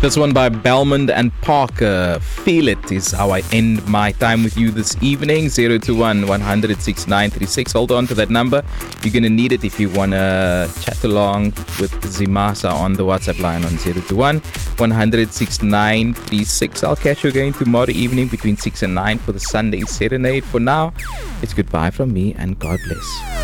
This one by Belmond and Parker. Feel It is how I end my time with you this evening. 021 106 936. Hold on to that number. You're going to need it if you want to chat along with Zimasa on the WhatsApp line on 021 106 936. I'll catch you again tomorrow evening between 6 and 9 for the Sunday Serenade. For now, it's goodbye from me and God bless.